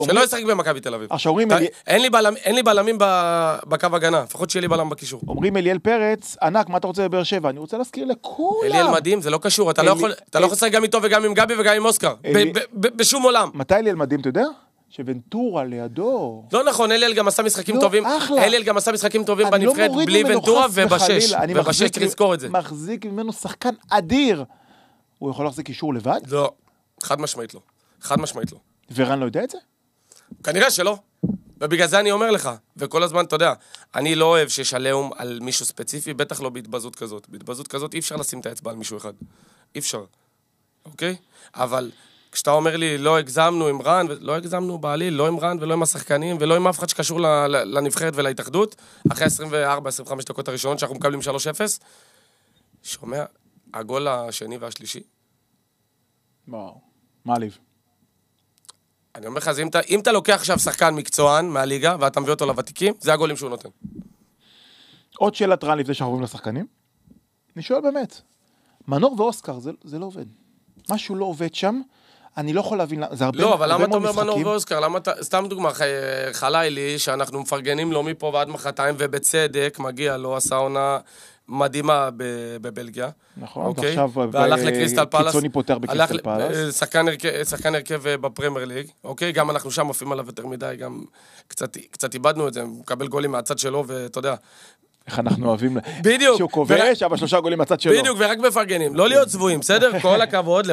שלא ישחק במכבי תל אביב. עכשיו אומרים... אין לי בלמים בקו הגנה, לפחות שיהיה לי בלם בקישור. אומרים אליאל פרץ, ענק, מה אתה רוצה בבאר שבע? אני רוצה להזכיר לכולם. אליאל מדהים, זה לא קשור, אתה לא יכול לשחק גם איתו וגם עם גבי וגם עם אוסקר. בשום עולם. מתי אליאל מדהים, אתה יודע? שוונטורה לידו. לא נכון, אליאל גם עשה משחקים טובים. אליאל גם עשה משחקים טובים בנבחרת בלי ונטורה ובשש. ובשש תזכור את זה. אני מחזיק ממנו שחקן אדיר. הוא יכול להחזיק קישור לבד? לא, חד משמעית לא. חד משמעית לא. ורן לא יודע את זה? כנראה שלא. ובגלל זה אני אומר לך, וכל הזמן, אתה יודע, אני לא אוהב שיש עליהום על מישהו ספציפי, בטח לא בהתבזות כזאת. בהתבזות כזאת אי אפשר לשים את האצבע על מישהו אחד. אי אפשר. אוקיי? אבל כשאתה אומר לי, לא הגזמנו עם רן, לא הגזמנו בעליל, לא עם רן ולא עם השחקנים, ולא עם אף אחד שקשור לנבחרת ולהתאחדות, אחרי 24-25 דקות הראשונות שאנחנו מקבלים 3-0, שומע, הגול השני והשלישי. וואו, מעליב. אני אומר לך, אם אתה לוקח עכשיו שחקן מקצוען מהליגה, ואתה מביא אותו לוותיקים, זה הגולים שהוא נותן. עוד שאלת רן לפני שאנחנו עוברים לשחקנים? אני שואל באמת. מנור ואוסקר, זה לא עובד. משהו לא עובד שם, אני לא יכול להבין, זה הרבה לא, אבל למה אתה אומר מנור ואוסקר? סתם דוגמה, חלילי, שאנחנו מפרגנים לו מפה ועד מחרתיים, ובצדק מגיע לו, עשה עונה מדהימה בבלגיה. נכון, עכשיו קיצוני פותר בקריסטל פלאס. שחקן הרכב בפרמייר ליג, אוקיי? גם אנחנו שם עפים עליו יותר מדי, גם קצת איבדנו את זה, הוא מקבל גולים מהצד שלו, ואתה יודע. איך אנחנו אוהבים, בדיוק. שהוא כובש, אבל 3 גולים מהצד שלו. בדיוק, ורק מפרגנים. לא להיות צבועים, בסדר? כל הכבוד,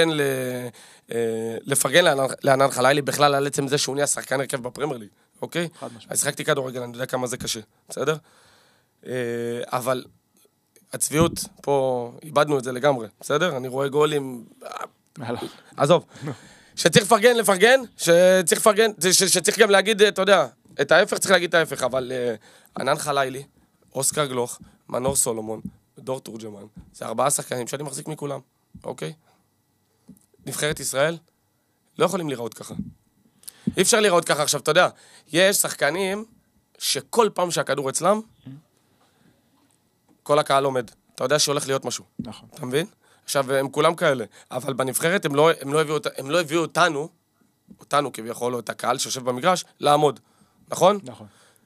לפרגן לענן חלילי, בכלל על עצם זה שהוא נהיה שחקן הרכב בפרמייר ליג, אוקיי? אז שחקתי כדורגל, אני יודע כמה זה קשה, בסדר? אבל הצביעות, פה איבדנו את זה לגמרי, בסדר? אני רואה גולים... עזוב. שצריך לפרגן, שצריך גם להגיד, אתה יודע, את ההפך צריך להגיד את ההפך, אבל ענן חלילי, אוסקר גלוך, מנור סולומון, דור תורג'מן, זה 4 שחקנים שאני מחזיק מכולם, אוקיי? נבחרת ישראל, לא יכולים לראות ככה. אי אפשר לראות ככה. עכשיו, אתה יודע, יש שחקנים שכל פעם שהכדור אצלם, כל הקהל עומד. אתה יודע שהולך להיות משהו. נכון. אתה מבין? עכשיו, הם כולם כאלה. אבל בנבחרת הם לא הביאו אותנו כביכול, או את הקהל שיושב במגרש, לעמוד. נכון? נכון.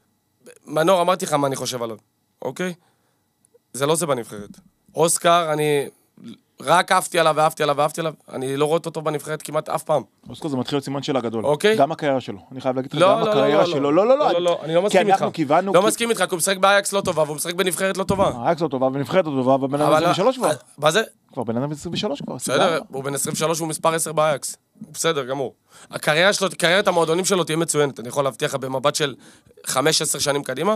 מנור, אמרתי לך מה אני חושב עליו. אוקיי? זה לא זה בנבחרת. אוסקר, אני רק אהבתי עליו, אני לא רואה אותו בנבחרת כמעט אף פעם. אוסקר זה מתחיל להיות סימן של הגדול. אוקיי? גם הקריירה שלו. אני חייב להגיד לך, גם הקריירה שלו. לא, אני לא מסכים איתך. לא מסכים איתך, כי הוא משחק באייקס לא טובה, והוא משחק בנבחרת לא טובה. אייקס לא טובה, ונבחרת לא טובה, ובן אדם 23 כבר. מה זה? כבר בן אדם 23 כבר. בסדר, הוא בן 23, הוא מספר 10 באייקס. בסדר, גמור. הקריירה שלו, קריירת המועדונים שלו תהיה מצוינת. אני יכול להבטיח במבט של 5-10 שנים קדימה.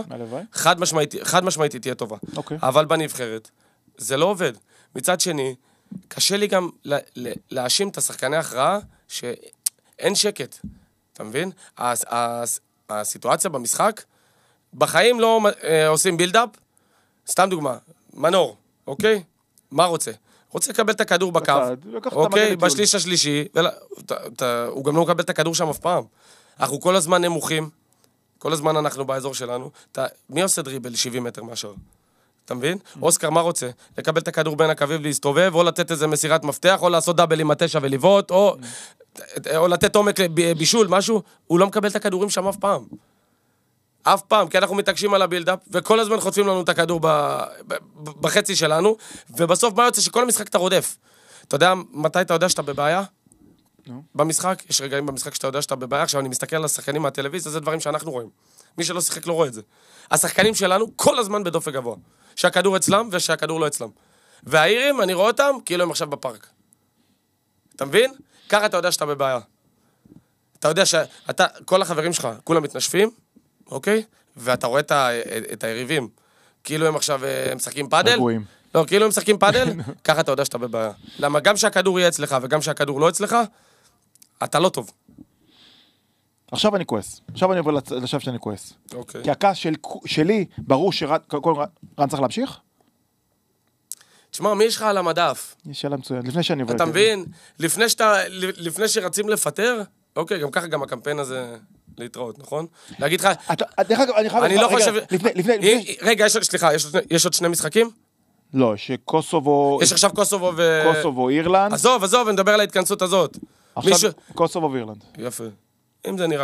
חד משמעית תהיה טובה. אבל בנבחרת זה לא עובד. מצד שני, קשה לי גם להאשים את השחקני ההכרעה שאין שקט. אתה מבין? הסיטואציה במשחק, בחיים לא עושים בילדאפ. סתם דוגמה, מנור, אוקיי? מה רוצה? רוצה לקבל את הכדור בקו, אוקיי? בשליש השלישי, הוא גם לא מקבל את הכדור שם אף פעם. אנחנו כל הזמן נמוכים, כל הזמן אנחנו באזור שלנו. מי עושה דריבל 70 מטר מהשאר? אתה מבין? אוסקר מה רוצה? לקבל את הכדור בין הקווים להסתובב, או לתת איזה מסירת מפתח, או לעשות דאבל עם התשע ולבעוט, או לתת עומק בישול, משהו. הוא לא מקבל את הכדורים שם אף פעם. אף פעם, כי אנחנו מתעקשים על הבילדאפ, וכל הזמן חוטפים לנו את הכדור בחצי שלנו, ובסוף מה יוצא? שכל המשחק אתה רודף. אתה יודע מתי אתה יודע שאתה בבעיה? במשחק, יש רגעים במשחק שאתה יודע שאתה בבעיה, עכשיו אני מסתכל על השחקנים מהטלוויזיה, זה דברים שאנחנו רואים. מי שלא שיחק לא רואה את זה. השחקנים שלנו כל הזמן בדופק גבוה. שהכדור אצלם ושהכדור לא אצלם. והאירים, אני רואה אותם כאילו הם עכשיו בפארק. אתה מבין? ככה אתה יודע שאתה בבעיה. אתה יודע כל החברים שלך, כולם מתנשפים, אוקיי? ואתה רואה את היריבים. כאילו הם עכשיו משחקים פאדל. לא, כאילו הם משחקים פאדל, ככה אתה יודע שאתה בבעיה. למה גם שהכדור יהיה אצלך וגם שהכדור לא אצלך, אתה לא טוב. עכשיו אני כועס. עכשיו אני עובר לשב שאני כועס. אוקיי. כי הכעס שלי, ברור שרן צריך להמשיך? תשמע, מי יש לך על המדף? יש שאלה מצוין. לפני שאני עובר... אתה מבין? לפני שרצים לפטר, אוקיי, גם ככה גם הקמפיין הזה להתראות, נכון? להגיד לך... אני לא חושב... רגע, סליחה, יש עוד 2 משחקים? לא, שקוסובו... יש עכשיו קוסובו קוסובו, אירלנד. עזוב, נדבר על ההתכנסות הזאת. עכשיו קוסובו ואירלנד. יפה. אם זה נראה